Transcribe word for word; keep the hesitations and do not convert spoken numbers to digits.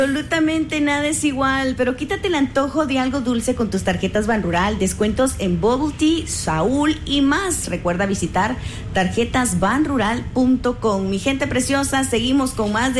Absolutamente nada es igual, pero quítate el antojo de algo dulce con tus tarjetas Banrural, descuentos en Bubble Tea, Saúl y más. Recuerda visitar tarjetas banrural punto com. Mi gente preciosa, seguimos con más de